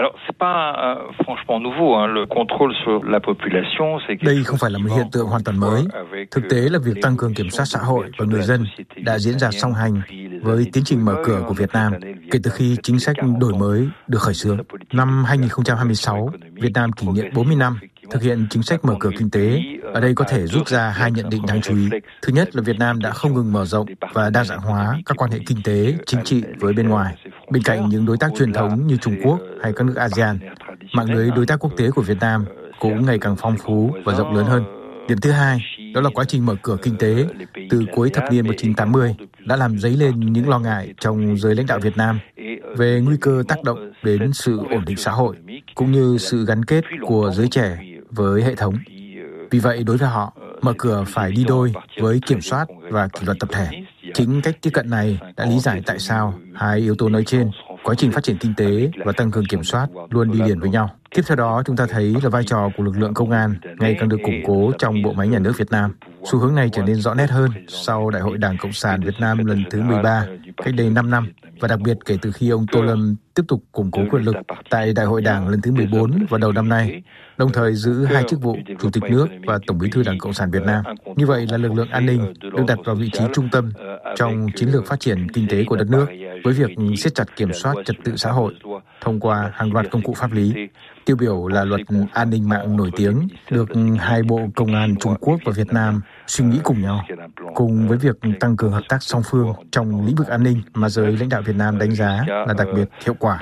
S11: Đây không phải là một hiện tượng hoàn toàn mới. Thực tế là việc tăng cường kiểm soát xã hội và người dân đã diễn ra song hành với tiến trình mở cửa của Việt Nam kể từ khi chính sách đổi mới được khởi xướng. Năm 2026, Việt Nam kỷ niệm 40 năm thực hiện chính sách mở cửa kinh tế. Ở đây có thể rút ra hai nhận định đáng chú ý. Thứ nhất là Việt Nam đã không ngừng mở rộng và đa dạng hóa các quan hệ kinh tế, chính trị với bên ngoài. Bên cạnh những đối tác truyền thống như Trung Quốc hay các nước ASEAN, mạng lưới đối tác quốc tế của Việt Nam cũng ngày càng phong phú và rộng lớn hơn. Điểm thứ hai, đó là quá trình mở cửa kinh tế từ cuối thập niên 1980 đã làm dấy lên những lo ngại trong giới lãnh đạo Việt Nam về nguy cơ tác động đến sự ổn định xã hội, cũng như sự gắn kết của giới trẻ với hệ thống. Vì vậy, đối với họ, mở cửa phải đi đôi với kiểm soát và kỷ luật tập thể. Chính cách tiếp cận này đã lý giải tại sao hai yếu tố nói trên, quá trình phát triển kinh tế và tăng cường kiểm soát, luôn đi liền với nhau. Tiếp theo đó, chúng ta thấy là vai trò của lực lượng công an ngày càng được củng cố trong bộ máy nhà nước Việt Nam. Xu hướng này trở nên rõ nét hơn sau Đại hội Đảng Cộng sản Việt Nam lần thứ 13, cách đây 5 năm, và đặc biệt kể từ khi ông Tô Lâm tiếp tục củng cố quyền lực tại Đại hội Đảng lần thứ 14 vào đầu năm nay, đồng thời giữ hai chức vụ Chủ tịch nước và Tổng Bí thư Đảng Cộng sản Việt Nam. Như vậy là lực lượng an ninh được đặt vào vị trí trung tâm trong chiến lược phát triển kinh tế của đất nước, với việc siết chặt kiểm soát trật tự xã hội thông qua hàng loạt công cụ pháp lý. Tiêu biểu là luật an ninh mạng nổi tiếng được hai bộ công an Trung Quốc và Việt Nam suy nghĩ cùng nhau, cùng với việc tăng cường hợp tác song phương trong lĩnh vực an ninh mà giới lãnh đạo Việt Nam đánh giá là đặc biệt hiệu quả.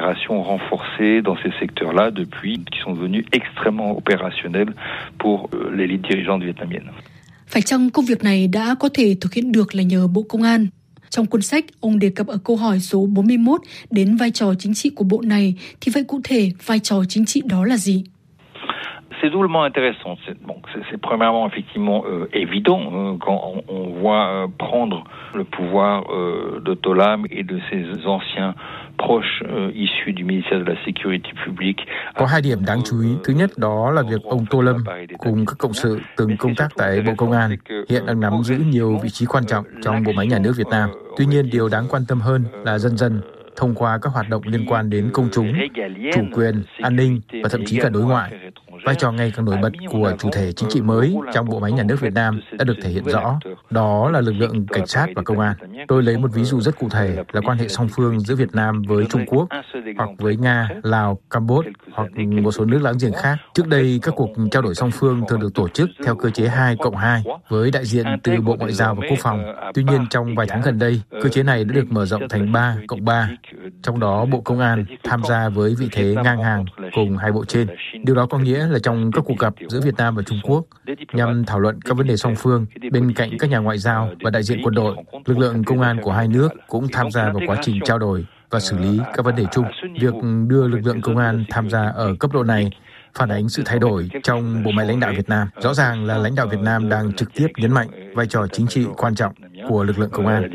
S9: Phải chăng công việc này đã có thể thực hiện được là nhờ Bộ Công an? Trong cuốn sách, ông đề cập ở câu hỏi số 41 đến vai trò chính trị của bộ này, thì vậy cụ thể vai trò chính trị đó là gì?
S10: C'est doublement intéressant. C'est premièrement effectivement évident quand on voit prendre le pouvoir de Tolam et de ses anciens proches issus du ministère de la Sécurité publique.
S11: Có hai điểm đáng chú ý. Thứ nhất đó là việc ông Tô Lâm cùng các cộng sự từng công tác tại Bộ Công an hiện đang nắm giữ nhiều vị trí quan trọng trong bộ máy nhà nước Việt Nam. Tuy nhiên, điều đáng quan tâm hơn là dần dần thông qua các hoạt động liên quan đến công chúng, chủ quyền, an ninh và thậm chí cả đối ngoại, vai trò ngày càng nổi bật của chủ thể chính trị mới trong bộ máy nhà nước Việt Nam đã được thể hiện rõ. Đó là lực lượng cảnh sát và công an. Tôi lấy một ví dụ rất cụ thể là quan hệ song phương giữa Việt Nam với Trung Quốc, hoặc với Nga, Lào, Campuchia, hoặc một số nước láng giềng khác. Trước đây, các cuộc trao đổi song phương thường được tổ chức theo cơ chế 2+2 với đại diện từ Bộ Ngoại giao và Quốc phòng. Tuy nhiên, trong vài tháng gần đây, cơ chế này đã được mở rộng thành 3+3. Trong đó, Bộ Công an tham gia với vị thế ngang hàng cùng hai bộ trên. Điều đó có nghĩa là trong các cuộc gặp giữa Việt Nam và Trung Quốc nhằm thảo luận các vấn đề song phương, bên cạnh các nhà ngoại giao và đại diện quân đội, lực lượng công an của hai nước cũng tham gia vào quá trình trao đổi và xử lý các vấn đề chung. Việc đưa lực lượng công an tham gia ở cấp độ này phản ánh sự thay đổi trong bộ máy lãnh đạo Việt Nam. Rõ ràng là lãnh đạo Việt Nam đang trực tiếp nhấn mạnh vai trò chính trị quan trọng của lực lượng công an.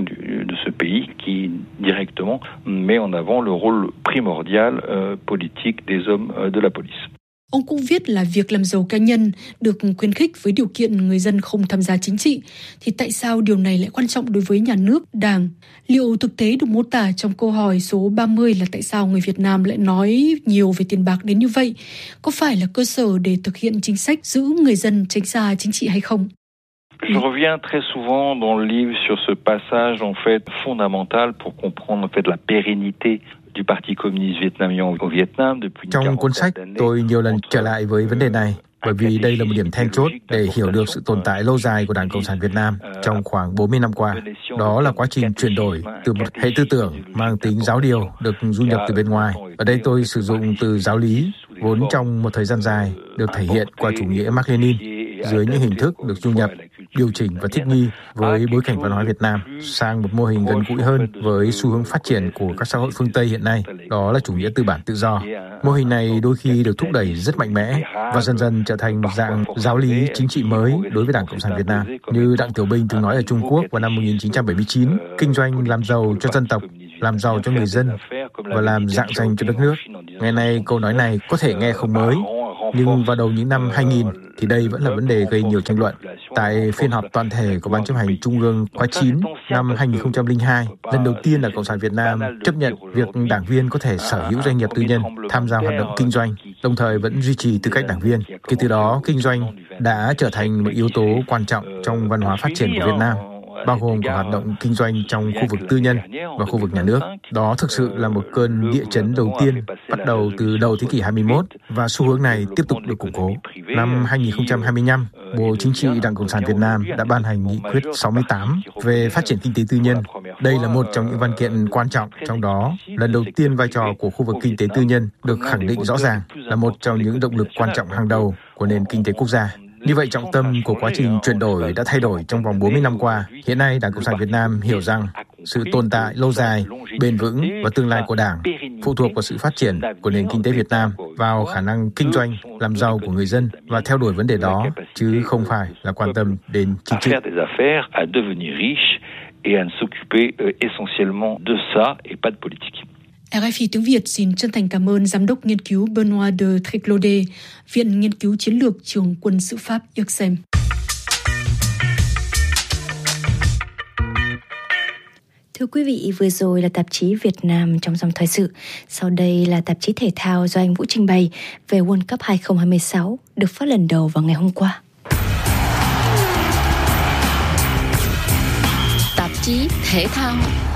S10: Directement met en avant le rôle primordial politique des hommes de la police.
S9: Ông cũng viết là việc làm giàu cá nhân được khuyến khích với điều kiện người dân không tham gia chính trị. Thì tại sao điều này lại quan trọng đối với nhà nước, đảng? Liệu thực tế được mô tả trong câu hỏi số 30 là tại sao người Việt Nam lại nói nhiều về tiền bạc đến như vậy? Có phải là cơ sở để thực hiện chính sách giữ người dân tránh xa chính trị hay không?
S10: Je reviens très souvent dans le livre sur ce passage en fait fondamental pour comprendre en fait la pérennité du Parti communiste vietnamien au Vietnam depuis.
S11: Trong cuốn sách, tôi nhiều lần trở lại với vấn đề này bởi vì đây là một điểm then chốt để hiểu được sự tồn tại lâu dài của Đảng Cộng sản Việt Nam trong khoảng 40 năm qua. Đó là quá trình chuyển đổi từ một hệ tư tưởng mang tính giáo điều được du nhập từ bên ngoài. Ở đây tôi sử dụng từ giáo lý, vốn trong một thời gian dài được thể hiện qua chủ nghĩa Mác-Lênin dưới những hình thức được du nhập, điều chỉnh và thích nghi với bối cảnh văn hóa Việt Nam sang một mô hình gần gũi hơn với xu hướng phát triển của các xã hội phương Tây hiện nay, đó là chủ nghĩa tư bản tự do. Mô hình này đôi khi được thúc đẩy rất mạnh mẽ và dần dần trở thành một dạng giáo lý chính trị mới đối với Đảng Cộng sản Việt Nam. Như Đặng Tiểu Bình từng nói ở Trung Quốc vào năm 1979, kinh doanh làm giàu cho dân tộc, làm giàu cho người dân và làm rạng danh cho đất nước. Ngày nay câu nói này có thể nghe không mới, nhưng vào đầu những năm 2000 thì đây vẫn là vấn đề gây nhiều tranh luận. Tại phiên họp toàn thể của Ban chấp hành Trung ương khóa 9 năm 2002, lần đầu tiên Đảng Cộng sản Việt Nam chấp nhận việc đảng viên có thể sở hữu doanh nghiệp tư nhân, tham gia hoạt động kinh doanh, đồng thời vẫn duy trì tư cách đảng viên. Kể từ đó, kinh doanh đã trở thành một yếu tố quan trọng trong văn hóa phát triển của Việt Nam, bao gồm cả hoạt động kinh doanh trong khu vực tư nhân và khu vực nhà nước. Đó thực sự là một cơn địa chấn đầu tiên bắt đầu từ đầu thế kỷ 21 và xu hướng này tiếp tục được củng cố. Năm 2025, Bộ Chính trị Đảng Cộng sản Việt Nam đã ban hành nghị quyết 68 về phát triển kinh tế tư nhân. Đây là một trong những văn kiện quan trọng, trong đó lần đầu tiên vai trò của khu vực kinh tế tư nhân được khẳng định rõ ràng là một trong những động lực quan trọng hàng đầu của nền kinh tế quốc gia. Như vậy, trọng tâm của quá trình chuyển đổi đã thay đổi trong vòng 40 năm qua. Hiện nay, Đảng Cộng sản Việt Nam hiểu rằng sự tồn tại lâu dài, bền vững và tương lai của Đảng phụ thuộc vào sự phát triển của nền kinh tế Việt Nam, vào khả năng kinh doanh, làm giàu của người dân và theo đuổi vấn đề đó, chứ không phải là quan tâm đến chính trị.
S9: RFI tiếng Việt xin chân thành cảm ơn Giám đốc nghiên cứu Benoît de Tréclaudet, Viện Nghiên cứu Chiến lược Trường Quân sự Pháp IRSEM.
S1: Thưa quý vị, vừa rồi là tạp chí Việt Nam trong dòng thời sự. Sau đây là tạp chí thể thao do anh Vũ trình bày về World Cup 2026 được phát lần đầu vào ngày hôm qua.
S12: Tạp chí thể thao.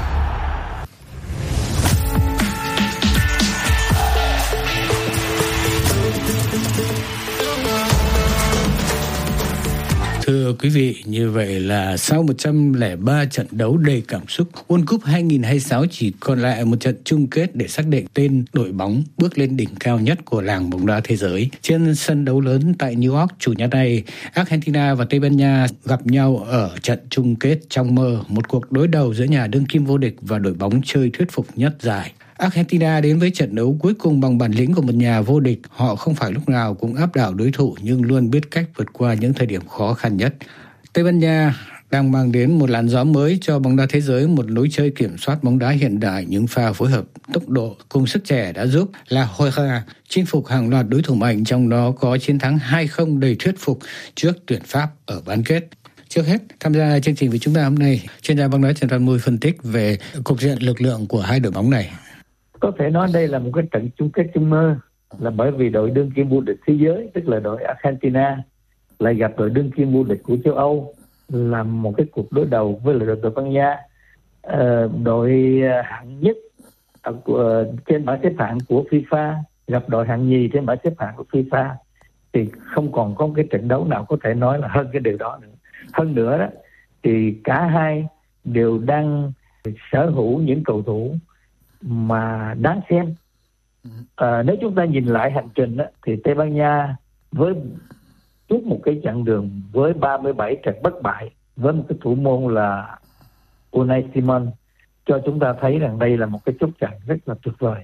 S2: Thưa quý vị, như vậy là sau 103 trận đấu đầy cảm xúc, World Cup 2026 chỉ còn lại một trận chung kết để xác định tên đội bóng bước lên đỉnh cao nhất của làng bóng đá thế giới. Trên sân đấu lớn tại New York, chủ nhật này, Argentina và Tây Ban Nha gặp nhau ở trận chung kết trong mơ, một cuộc đối đầu giữa nhà đương kim vô địch và đội bóng chơi thuyết phục nhất giải. Argentina đến với trận đấu cuối cùng bằng bản lĩnh của một nhà vô địch. Họ không phải lúc nào cũng áp đảo đối thủ nhưng luôn biết cách vượt qua những thời điểm khó khăn nhất. Tây Ban Nha đang mang đến một làn gió mới cho bóng đá thế giới, một lối chơi kiểm soát bóng đá hiện đại. Những pha phối hợp, tốc độ cùng sức trẻ đã giúp La Roja chinh phục hàng loạt đối thủ mạnh, trong đó có chiến thắng 2-0 đầy thuyết phục trước tuyển Pháp ở bán kết. Trước hết, tham gia chương trình với chúng ta hôm nay, chuyên gia bóng đá Trần Văn Mùi phân tích về cục diện lực lượng của hai đội bóng này.
S13: Có thể nói đây là một cái trận chung kết trong mơ, là bởi vì đội đương kim vô địch thế giới, tức là đội Argentina, lại gặp đội đương kim vô địch của châu Âu, là một cái cuộc đối đầu với đội Tây Ban Nha, đội hạng nhất trên bảng xếp hạng của FIFA gặp đội hạng nhì trên bảng xếp hạng của FIFA, thì không còn có cái trận đấu nào có thể nói là hơn cái điều đó nữa. Hơn nữa đó, thì cả hai đều đang sở hữu những cầu thủ mà đáng xem. Nếu chúng ta nhìn lại hành trình đó, thì Tây Ban Nha với suốt một cái chặng đường với 37 trận bất bại với một cái thủ môn là Unai Simon cho chúng ta thấy rằng đây là một cái chốt chặn rất là tuyệt vời.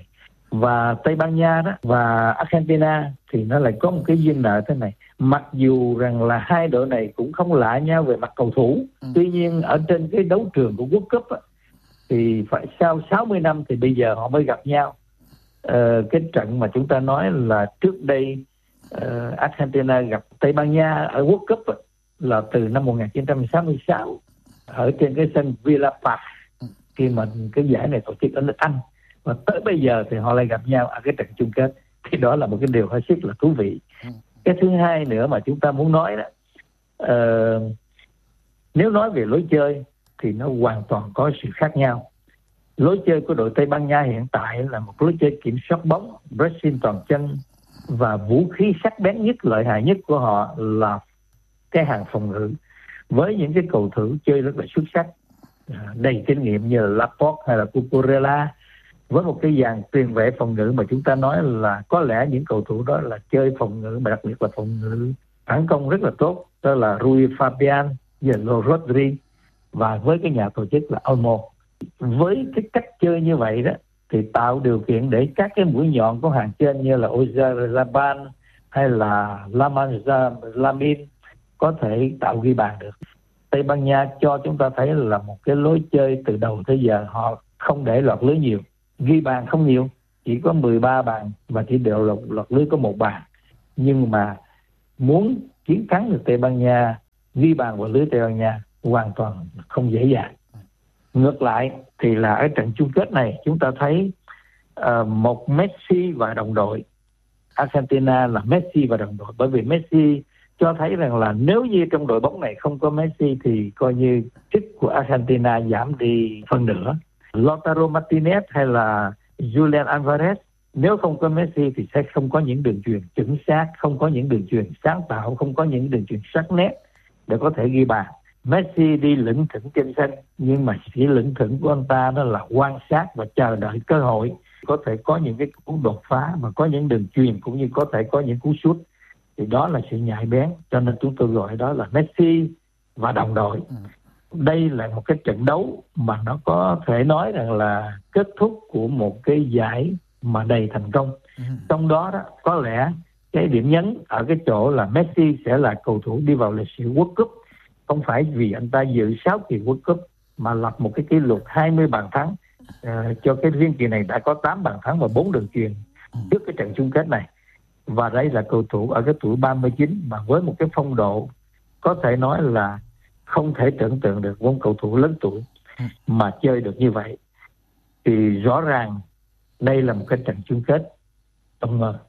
S13: Và Tây Ban Nha đó và Argentina thì nó lại có một cái duyên nợ thế này. Mặc dù rằng là hai đội này cũng không lạ nhau về mặt cầu thủ, tuy nhiên ở trên cái đấu trường của World Cup á, thì phải sau 60 năm thì bây giờ họ mới gặp nhau. Cái trận mà chúng ta nói là trước đây Argentina gặp Tây Ban Nha ở World Cup á, là từ năm 1966 ở trên cái sân Villa Park khi mà cái giải này tổ chức ở nước Anh. Và tới bây giờ thì họ lại gặp nhau ở cái trận chung kết. Thì đó là một cái điều hết sức là thú vị. Cái thứ hai nữa mà chúng ta muốn nói đó, nếu nói về lối chơi thì nó hoàn toàn có sự khác nhau. Lối chơi của đội Tây Ban Nha hiện tại là một lối chơi kiểm soát bóng, pressing toàn chân, và vũ khí sắc bén nhất, lợi hại nhất của họ là cái hàng phòng ngự, với những cái cầu thủ chơi rất là xuất sắc, đầy kinh nghiệm như là Laporte hay là Cucurella, với một cái dàn tiền vệ phòng ngự mà chúng ta nói là có lẽ những cầu thủ đó là chơi phòng ngự, mà đặc biệt là phòng ngự phản công rất là tốt, đó là Rui Fabian, Rodri, và với cái nhà tổ chức là Olmo. Với cái cách chơi như vậy đó thì tạo điều kiện để các cái mũi nhọn của hàng trên như là Oyarzabal hay là Lamin có thể tạo ghi bàn được. Tây Ban Nha cho chúng ta thấy là một cái lối chơi từ đầu tới giờ họ không để lọt lưới nhiều, ghi bàn không nhiều, chỉ có 13 bàn và chỉ đều lọt lưới có 1 bàn. Nhưng mà muốn chiến thắng được Tây Ban Nha, ghi bàn vào lưới Tây Ban Nha hoàn toàn không dễ dàng. Ngược lại thì là ở trận chung kết này chúng ta thấy một Messi và đồng đội. Argentina là Messi và đồng đội, bởi vì Messi cho thấy rằng là nếu như trong đội bóng này không có Messi thì coi như chức của Argentina giảm đi phân nửa. Lautaro Martinez hay là Julian Alvarez, nếu không có Messi thì sẽ không có những đường chuyền chuẩn xác, không có những đường chuyền sáng tạo, không có những đường chuyền sắc nét để có thể ghi bàn. Messi đi lững thững trên sân, nhưng mà chỉ lững thững của anh ta đó là quan sát và chờ đợi cơ hội, có thể có những cái cú đột phá và có những đường chuyền cũng như có thể có những cú sút. Thì đó là sự nhạy bén, cho nên chúng tôi gọi đó là Messi và đồng đội. Đây là một cái trận đấu mà nó có thể nói rằng là kết thúc của một cái giải mà đầy thành công. Trong đó đó có lẽ cái điểm nhấn ở cái chỗ là Messi sẽ là cầu thủ đi vào lịch sử World Cup, không phải vì anh ta dự 6 kỳ World Cup mà lập một cái kỷ lục 20 bàn thắng. Cho cái riêng kỳ này đã có 8 bàn thắng và 4 đường chuyền trước cái trận chung kết này. Và đây là cầu thủ ở cái tuổi 39 mà với một cái phong độ có thể nói là không thể tưởng tượng được một cầu thủ lớn tuổi mà chơi được như vậy. Thì rõ ràng đây là một cái trận chung kết không ngờ.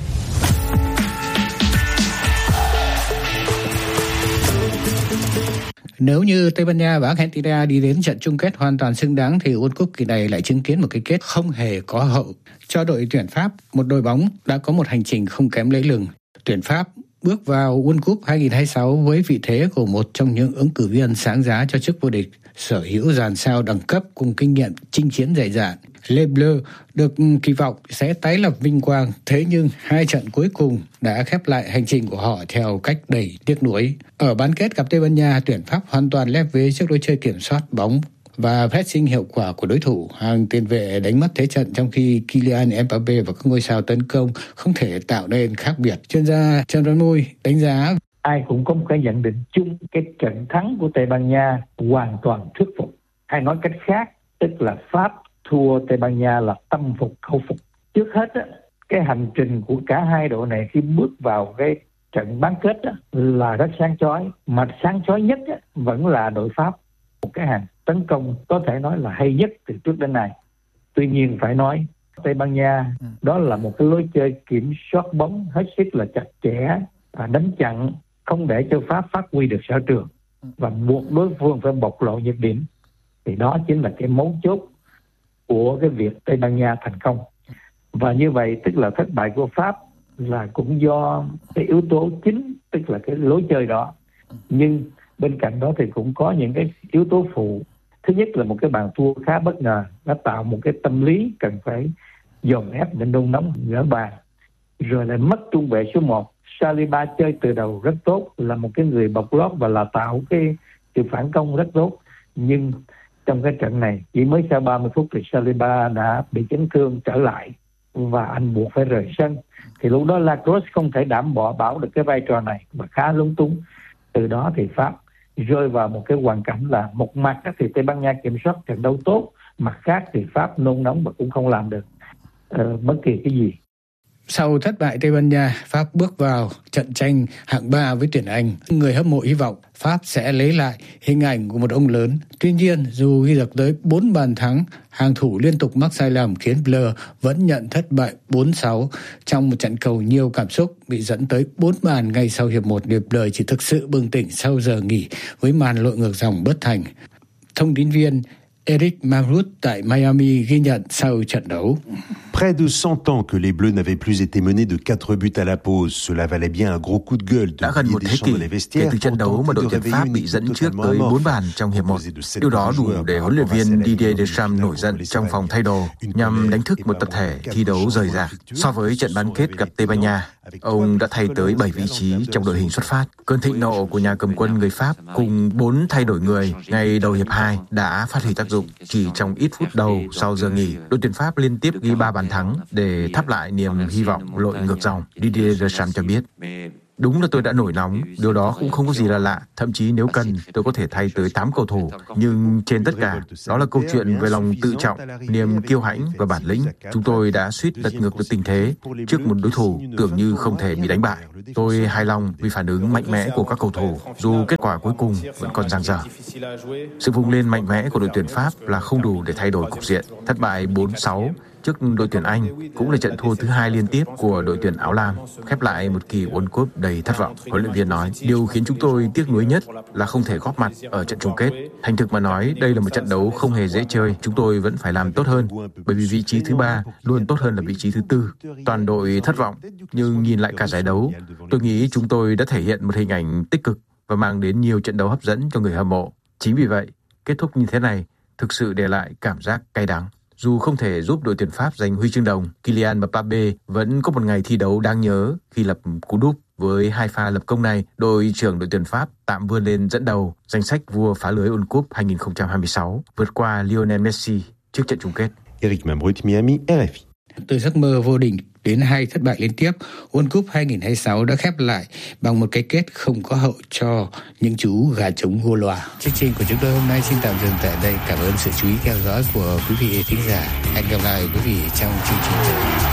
S2: Nếu như Tây Ban Nha và Argentina đi đến trận chung kết hoàn toàn xứng đáng thì World Cup kỳ này lại chứng kiến một cái kết không hề có hậu cho đội tuyển Pháp, một đội bóng đã có một hành trình không kém lấy lừng. Tuyển Pháp bước vào World Cup 2026 với vị thế của một trong những ứng cử viên sáng giá cho chức vô địch, sở hữu dàn sao đẳng cấp cùng kinh nghiệm chinh chiến dày dạn. Les Bleus được kỳ vọng sẽ tái lập vinh quang, thế nhưng 2 trận cuối cùng đã khép lại hành trình của họ theo cách đầy tiếc nuối. Ở bán kết gặp Tây Ban Nha, tuyển Pháp hoàn toàn lép vế trước lối chơi kiểm soát bóng và pressing hiệu quả của đối thủ. Hàng tiền vệ đánh mất thế trận trong khi Kylian Mbappé và các ngôi sao tấn công không thể tạo nên khác biệt. Chuyên gia Trần Văn Mui đánh giá
S13: ai cũng có một cái nhận định chung, cái trận thắng của Tây Ban Nha hoàn toàn thuyết phục. Hay nói cách khác, tức là Pháp thua Tây Ban Nha là tâm phục khẩu phục. Trước hết á, cái hành trình của cả hai đội này khi bước vào cái trận bán kết á, là rất sáng chói. Mà sáng chói nhất á, vẫn là đội Pháp. Một cái hàng tấn công có thể nói là hay nhất từ trước đến nay. Tuy nhiên phải nói Tây Ban Nha đó là một cái lối chơi kiểm soát bóng hết sức là chặt chẽ, đánh chặn, không để cho Pháp phát huy được sở trường và buộc đối phương phải bộc lộ nhược điểm. Thì đó chính là cái mấu chốt của cái việc Tây Ban Nha thành công. Và như vậy tức là thất bại của Pháp là cũng do cái yếu tố chính, tức là cái lối chơi đó. Nhưng bên cạnh đó thì cũng có những cái yếu tố phụ. Thứ nhất là một cái bàn thua khá bất ngờ, nó tạo một cái tâm lý cần phải dồn ép để nôn nóng gỡ bàn. Rồi lại mất trung vệ số 1. Saliba chơi từ đầu rất tốt, là một cái người bọc lót và là tạo cái sự phản công rất tốt. Nhưng trong cái trận này chỉ mới sau 30 phút thì Saliba đã bị chấn thương trở lại và anh buộc phải rời sân. Thì lúc đó Lacrosse không thể đảm bảo được cái vai trò này và khá lúng túng. Từ đó thì Pháp rơi vào một cái hoàn cảnh là một mặt thì Tây Ban Nha kiểm soát trận đấu tốt, mặt khác thì Pháp nôn nóng và cũng không làm được bất kỳ cái gì.
S2: Sau thất bại Tây Ban Nha, Pháp bước vào trận tranh hạng 3 với tuyển Anh. Người hâm mộ hy vọng Pháp sẽ lấy lại hình ảnh của một ông lớn. Tuy nhiên, dù ghi được tới 4 bàn thắng, hàng thủ liên tục mắc sai lầm khiến Bleu vẫn nhận thất bại 4-6 trong một trận cầu nhiều cảm xúc, bị dẫn tới 4 bàn ngay sau hiệp 1 để Bleu chỉ thực sự bừng tỉnh sau giờ nghỉ với màn lội ngược dòng bất thành. Thông tin viên Eric Mamrout tại Miami ghi nhận sau trận đấu.
S14: Près de 100 ans que les Bleus n'avaient plus été menés de 4 buts à la pause, cela valait bien un gros coup de gueule.
S15: Đã gần một thế kỷ kể từ trận đấu mà đội tuyển Pháp bị dẫn trước tới 4 bàn trong hiệp 1. Điều đó đủ để huấn luyện viên Didier Deschamps nổi giận trong phòng thay đồ nhằm đánh thức một tập thể thi đấu rời rạc. So với trận bán kết gặp Tây Ban Nha, ông đã thay tới 7 vị trí trong đội hình xuất phát. Cơn thịnh nộ của nhà cầm quân người Pháp cùng 4 thay đổi người ngay đầu hiệp 2 đã phát huy tác dụng. Chỉ trong ít phút đầu sau giờ nghỉ, đội tuyển Pháp liên tiếp ghi 3 bàn thắng để thắp lại niềm hy vọng lội ngược dòng. Didier Deschamps cho biết: đúng là tôi đã nổi nóng, điều đó cũng không có gì là lạ. Thậm chí nếu cần, tôi có thể thay tới 8 cầu thủ. Nhưng trên tất cả, đó là câu chuyện về lòng tự trọng, niềm kiêu hãnh và bản lĩnh. Chúng tôi đã suýt lật ngược được tình thế trước một đối thủ tưởng như không thể bị đánh bại. Tôi hài lòng vì phản ứng mạnh mẽ của các cầu thủ, dù kết quả cuối cùng vẫn còn dang dở. Sự vung lên mạnh mẽ của đội tuyển Pháp là không đủ để thay đổi cục diện. Thất bại 4-6 trước đội tuyển Anh cũng là trận thua thứ 2 liên tiếp của đội tuyển áo lam, khép lại một kỳ World Cup đầy thất vọng. Huấn luyện viên nói, điều khiến chúng tôi tiếc nuối nhất là không thể góp mặt ở trận chung kết. Thành thực mà nói, đây là một trận đấu không hề dễ chơi. Chúng tôi vẫn phải làm tốt hơn, bởi vì vị trí thứ 3 luôn tốt hơn là vị trí thứ 4. Toàn đội thất vọng, nhưng nhìn lại cả giải đấu, tôi nghĩ chúng tôi đã thể hiện một hình ảnh tích cực và mang đến nhiều trận đấu hấp dẫn cho người hâm mộ. Chính vì vậy, kết thúc như thế này thực sự để lại cảm giác cay đắng. Dù không thể giúp đội tuyển Pháp giành huy chương đồng, Kylian Mbappé vẫn có một ngày thi đấu đáng nhớ khi lập cú đúp. Với 2 pha lập công này, đội trưởng đội tuyển Pháp tạm vươn lên dẫn đầu danh sách vua phá lưới World Cup 2026, vượt qua Lionel Messi trước trận chung kết.
S14: Eric Mamrout, Miami, RFI.
S2: Từ giấc mơ vô địch đến 2 thất bại liên tiếp, World Cup 2026 đã khép lại bằng một cái kết không có hậu cho những chú gà trống gô loa. Chương trình của chúng tôi hôm nay xin tạm dừng tại đây. Cảm ơn sự chú ý theo dõi của quý vị thính giả. Hẹn gặp lại quý vị trong chương trình tới.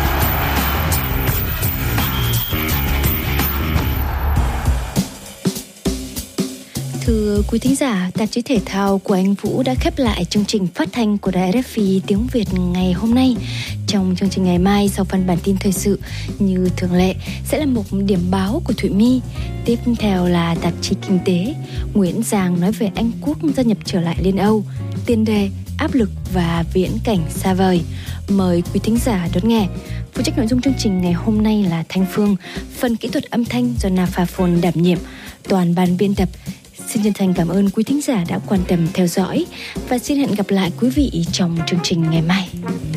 S1: Thưa quý thính giả, tạp chí thể thao của anh Vũ đã khép lại chương trình phát thanh của Đài RFI tiếng Việt ngày hôm nay. Trong chương trình ngày mai, sau phần bản tin thời sự như thường lệ sẽ là một điểm báo của Thụy My. Tiếp theo là tạp chí kinh tế. Nguyễn Giang nói về Anh Quốc gia nhập trở lại Liên Âu, tiền đề, áp lực và viễn cảnh xa vời. Mời quý thính giả đón nghe. Phụ trách nội dung chương trình ngày hôm nay là Thanh Phương, phần kỹ thuật âm thanh do Naphafon đảm nhiệm. Toàn ban biên tập xin chân thành cảm ơn quý thính giả đã quan tâm theo dõi và xin hẹn gặp lại quý vị trong chương trình ngày mai.